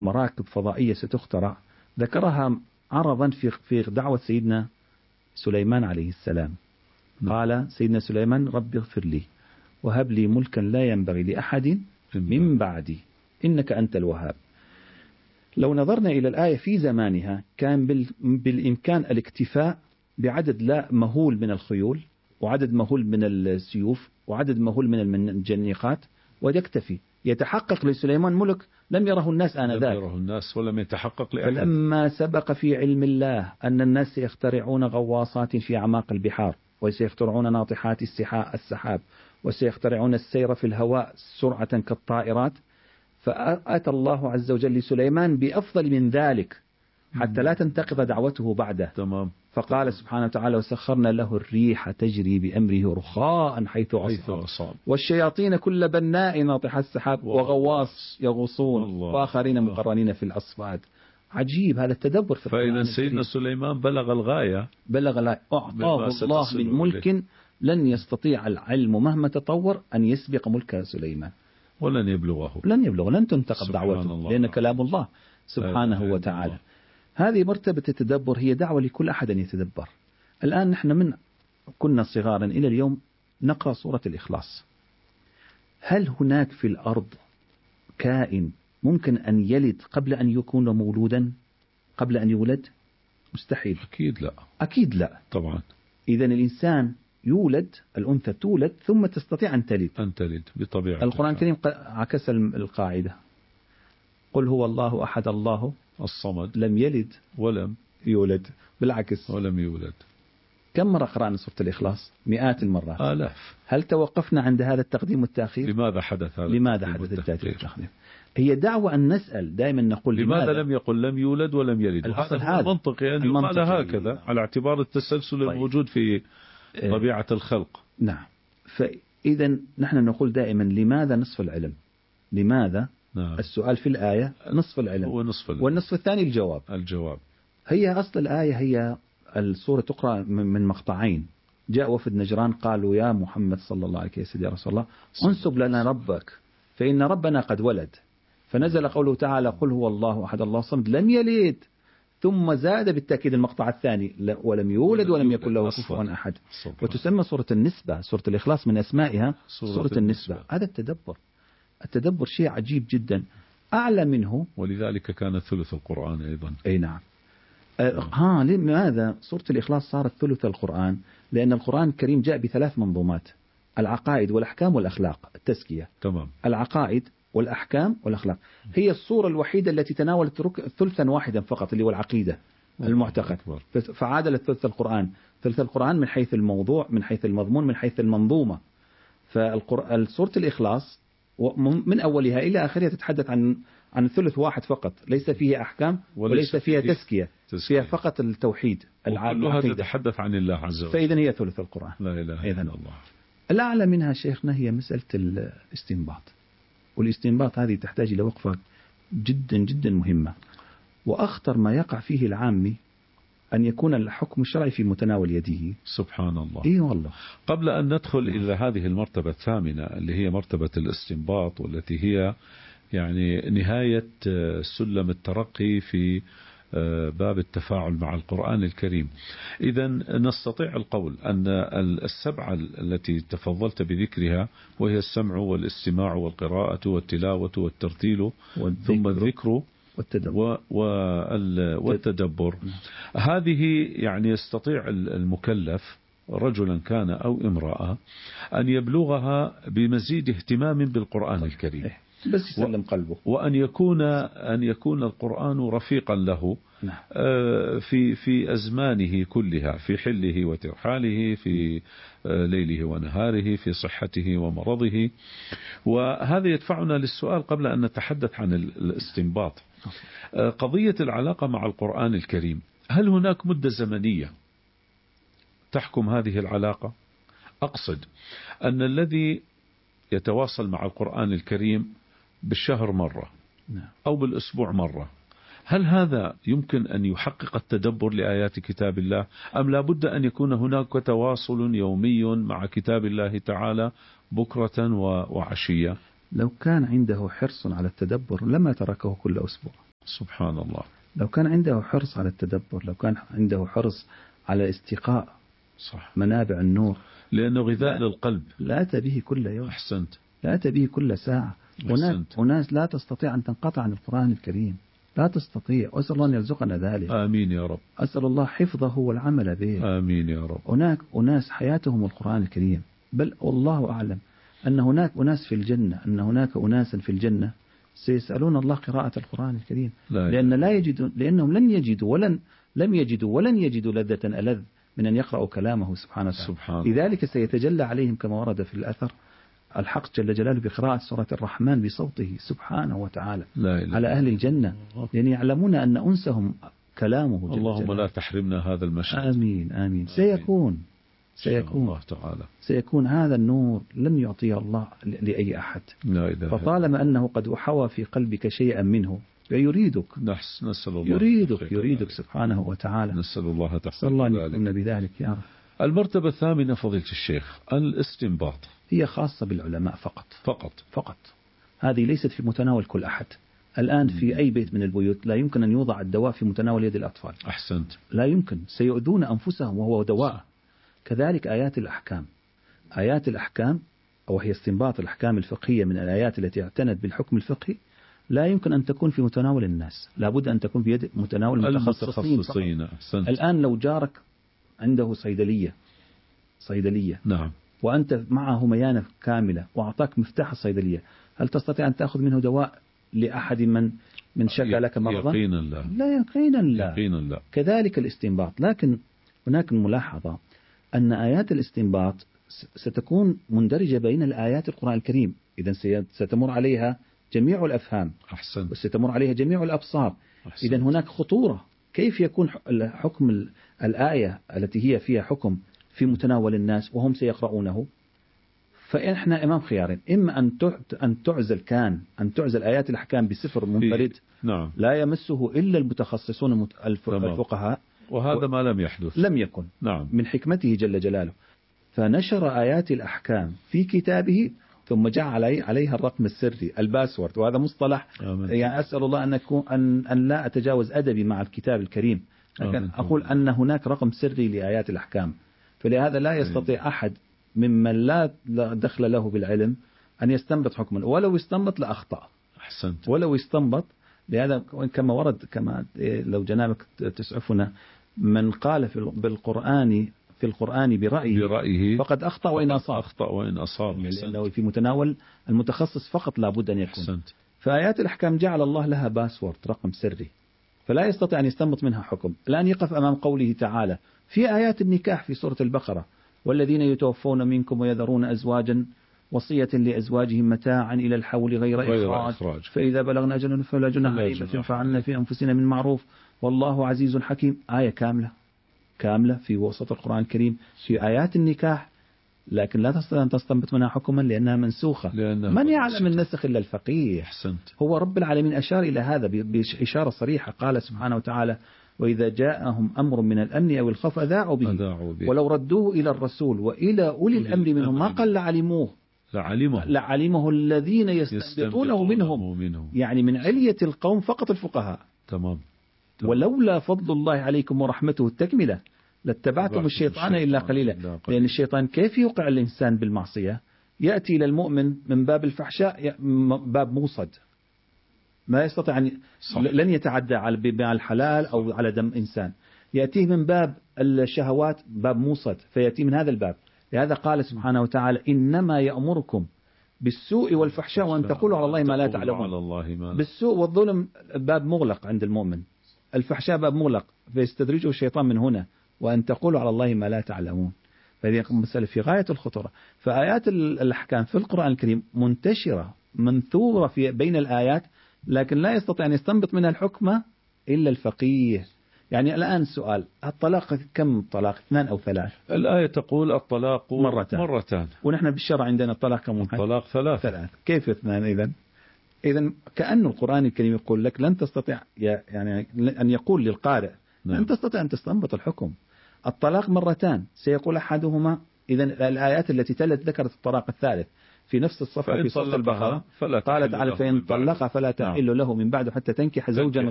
مراكب فضائية ستخترع، ذكرها عرضا في دعوة سيدنا سليمان عليه السلام. قال سيدنا سليمان: رب اغفر لي وهب لي ملكا لا ينبغي لأحد من بعدي إنك أنت الوهاب. لو نظرنا إلى الآية في زمانها كان بالإمكان الاكتفاء بعدد لا مهول من الخيول، وعدد مهول من السيوف، وعدد مهول من المنجنيقات، ويكتفي. يتحقق لسليمان ملك لم يره الناس آنذاك، لم يره الناس ولم يتحقق لأحد. فلما سبق في علم الله أن الناس سيخترعون غواصات في أعماق البحار، وسيخترعون ناطحات السحاب، وسيخترعون السير في الهواء سرعة كالطائرات، فأتى الله عز وجل لسليمان بأفضل من ذلك حتى لا تنتقض دعوته بعده. تمام. فقال سبحانه وتعالى: وسخرنا له الريح تجري بأمره رخاء حيث أصاب والشياطين كل بناء ناطح السحاب وغواص يغوصون وآخرين مقرنين في الأصفاد. عجيب هذا التدبر في القرآن. فإذا سيدنا سليمان بلغ الغاية، أعطاه الله من ملك لن يستطيع العلم مهما تطور أن يسبق ملك سليمان، ولن يبلغه، لن تنتقد دعوته، لأن كلام الله سبحانه وتعالى. هذه مرتبة التدبر هي دعوة لكل أحد أن يتدبر. الآن نحن من كنا صغارا إلى اليوم نقرأ سورة الإخلاص. هل هناك في الأرض كائن ممكن أن يلد قبل أن يكون مولودا، قبل أن يولد؟ مستحيل. أكيد لا طبعا. إذن الإنسان يولد، الأنثى تولد ثم تستطيع أن تلد بطبيعة القرآن الكريم عكس القاعدة: قل هو الله أحد الله الصمد لم يلد ولم يولد. بالعكس، ولم يولد. كم مرة قرأنا سورة الإخلاص؟ مئات المرات، آلاف. هل توقفنا عند هذا التقديم والتأخير؟ لماذا حدث هذا؟ لماذا حدث التأخير؟ هي دعوة أن نسأل دائما، نقول لماذا لم يقل لم يولد ولم يلد؟ الأصل هذا منطقي أن يقال هكذا على اعتبار التسلسل الموجود في طبيعة الخلق. نعم. فإذا نحن نقول دائما لماذا نصف العلم؟ لماذا؟ نعم. السؤال في الآية نصف العلم، والنصف الثاني الجواب. هي أصل الآية، هي السورة تقرأ من مقطعين. جاء وفد نجران قالوا: يا محمد صلى الله عليه وسلم يا رسول الله انسب لنا ربك فإن ربنا قد ولد. فنزل قوله تعالى: قل هو الله أحد الله الصمد لم يلد، ثم زاد بالتأكيد المقطع الثاني: ولم يولد ولم يكن له كفوا أحد. وتسمى سورة النسبة، سورة الإخلاص من أسمائها سورة النسبة. هذا التدبر شيء عجيب جدا، أعلى منه. ولذلك كان ثلث القرآن أيضا. أي نعم. لماذا سورة الإخلاص صارت ثلث القرآن؟ لأن القرآن الكريم جاء بثلاث منظومات: العقائد والأحكام والأخلاق، التزكية. تمام. العقائد والأحكام والأخلاق هي الصورة الوحيدة التي تناولت ثلثا واحدا فقط، اللي هو العقيدة، المعتقد. فعادل ثلث القرآن من حيث الموضوع، من حيث المضمون، من حيث المنظومة. فالسورة الإخلاص من أولها إلى آخرها تتحدث عن ثلث واحد فقط، ليس فيه أحكام وليس فيها تزكية، فيها فقط التوحيد، كلها تتحدث عن الله عز وجل. فإذا هي ثلث القرآن. لا إله إلا الله. الأعلى منها شيخنا هي مسألة الاستنباط، والاستنباط هذه تحتاج إلى وقفة جدا جدا مهمة. وأخطر ما يقع فيه العامي أن يكون الحكم الشرعي في متناول يده. سبحان الله. إيه والله. قبل أن ندخل إلى هذه المرتبة الثامنة اللي هي مرتبة الاستنباط، والتي هي يعني نهاية سلم الترقي في باب التفاعل مع القرآن الكريم، إذا نستطيع القول أن السبعة التي تفضلت بذكرها، وهي السمع والاستماع والقراءة والتلاوة والترتيل ثم الذكر والتدبر، هذه يعني يستطيع المكلف رجلا كان أو امرأة أن يبلغها بمزيد اهتمام بالقرآن الكريم، بس يسلم قلبه، وأن يكون القرآن رفيقا له في أزمانه كلها، في حله وترحاله، في ليله ونهاره، في صحته ومرضه. وهذا يدفعنا للسؤال قبل أن نتحدث عن الاستنباط، قضية العلاقة مع القرآن الكريم. هل هناك مدة زمنية تحكم هذه العلاقة؟ أقصد أن الذي يتواصل مع القرآن الكريم بالشهر مرة أو بالأسبوع مرة، هل هذا يمكن أن يحقق التدبر لآيات كتاب الله، أم لا بد أن يكون هناك تواصل يومي مع كتاب الله تعالى بكرة وعشية؟ لو كان عنده حرص على التدبر لما تركه كل أسبوع. سبحان الله. لو كان عنده حرص على التدبر، لو كان عنده حرص على استيقاء صح منابع النور، لأنه غذاء للقلب، لا أتى به كل يوم. أحسنت. لا أتى به كل ساعة. أناس لا تستطيع أن تنقطع عن القرآن الكريم، لا تستطيع. أسأل الله أن يرزقنا ذلك. آمين يا رب. أسأل الله حفظه والعمل به. آمين يا رب. هناك أناس حياتهم القرآن الكريم، بل والله أعلم أن هناك أناس في الجنة، أن هناك أناسا في الجنة سيسألون الله قراءة القرآن الكريم، لأنهم لم يجدوا ولن يجدوا لذة ألذ من أن يقرأوا كلامه سبحانه وتعالى. لذلك سيتجلى عليهم كما ورد في الأثر الحق جل جلاله بقراءة سورة الرحمن بصوته سبحانه وتعالى على أهل الجنة، لأن يعلمون أن أنسهم كلامه جل اللهم جلاله. لا تحرمنا هذا المشهد. آمين آمين. سيكون هذا النور لن يعطيه الله لأي أحد. فطالما أنه قد أحوى في قلبك شيئا منه يريدك، نسأل الله يريدك سبحانه وتعالى. نسأل الله نسأل الله أن يكون بذلك يا رب. المرتبة الثامنة فضيلة الشيخ الاستنباط، هي خاصة بالعلماء فقط. هذه ليست في متناول كل أحد. الآن في أي بيت من البيوت لا يمكن أن يوضع الدواء في متناول يد الأطفال. أحسنت. لا يمكن، سيؤذون أنفسهم وهو دواء. كذلك آيات الأحكام وهي استنباط الأحكام الفقهية من الآيات التي اعتنت بالحكم الفقهي لا يمكن أن تكون في متناول الناس، لابد أن تكون في يد متناول المتخصصين. الآن لو جارك عنده صيدلية نعم، وأنت معه ميانة كاملة وأعطاك مفتاح الصيدلية، هل تستطيع أن تأخذ منه دواء لأحد من شكى لك مرضا؟ يقينا لا. كذلك الاستنباط. لكن هناك ملاحظة أن آيات الاستنباط ستكون مندرجة بين الآيات القرآن الكريم، إذن ستمر عليها جميع الأفهام. أحسن. وستمر عليها جميع الأبصار. إذن هناك خطورة. كيف يكون حكم الآية التي هي فيها حكم في متناول الناس وهم سيقرؤونه؟ فإحنا أمام خيارين: إما أن تعزل آيات الأحكام بسفر منفرد نعم. لا يمسه إلا المتخصصون الفقهاء، وهذا ما لم يحدث، لم يكن. نعم. من حكمته جل جلاله فنشر آيات الأحكام في كتابه ثم جعل عليها الرقم السري الباسورد، وهذا مصطلح يعني أسأل الله أن لا أتجاوز أدبي مع الكتاب الكريم، لكن أقول أن هناك رقم سري لآيات الأحكام. فلهذا لا يستطيع أحد ممن لا دخل له بالعلم أن يستنبط حكما، ولو استنبط لأخطأ. أحسنت. ولو استنبط. لهذا كما ورد، كما لو جنابك تسعفنا، من قال في القرآن برأيه فقد أخطأ وإن أصاب. لأنه في متناول المتخصص فقط لا بد أن يكون. أحسنت. فآيات الأحكام جعل الله لها باسورد، رقم سري، فلا يستطيع أن يستنبط منها حكم. الآن يقف أمام قوله تعالى في آيات النكاح في سورة البقرة: والذين يتوفون منكم ويذرون أزواجا وصية لأزواجهم متاعا إلى الحول غير إخراج فإذا بلغنا أجلهن فلا جناح عليهن فعلنا في أنفسنا من معروف والله عزيز حكيم. آية كاملة في وسط القرآن الكريم في آيات النكاح، لكن لا تستطيع أن تستنبط منها حكما لأنها منسوخة. من يعلم النسخ إلا الفقيه. أحسنت. هو رب العالمين أشار إلى هذا بإشارة صريحة، قال سبحانه وتعالى: وإذا جاءهم أمر من الأمن أو الخوف أذاعوا به ولو ردوه إلى الرسول وإلى أولي الأمر منهم ما قال لعلمه الذين يستنبطونه منهم. يعني من علية القوم فقط الفقهاء. تمام. ولولا فضل الله عليكم ورحمته التكملة لاتبعتم الشيطان إلا قليلا. لأن الشيطان كيف يوقع الإنسان بالمعصية؟ يأتي إلى المؤمن من باب الفحشاء، باب موصد، ما يستطيع أن لن يتعدى على الحلال أو على دم إنسان. يأتيه من باب الشهوات باب موصد، فيأتي من هذا الباب. لهذا قال سبحانه وتعالى: إنما يأمركم بالسوء والفحشاء وأن تقولوا على الله ما لا تعلمون. بالسوء والظلم باب مغلق عند المؤمن، الفحشاء باب مغلق فيستدرجه الشيطان من هنا، وأن تقولوا على الله ما لا تعلمون. فهذه مسألة في غاية الخطورة. فآيات الأحكام في القرآن الكريم منتشرة منثورة في بين الآيات، لكن لا يستطيع أن يستنبط منها الحكمة إلا الفقيه. يعني الآن سؤال: الطلاق كم طلاق؟ 2 أو 3؟ الآية تقول الطلاق مرتان. ونحن بالشرع عندنا الطلاق كم؟ الطلاق 3. كيف 2 إذن كأن القرآن الكريم يقول لك لن تستطيع يعني أن يقول للقارئ لن تستطيع أن تستنبط الحكم. الطلاق 2 سيقول أحدهما. إذن الآيات التي تلت ذكرت الطلاق الثالث في نفس الصفحة في سورة البقرة، قالت تعالى: فإن طلق فلا تحل له من بعد حتى تنكح زوجا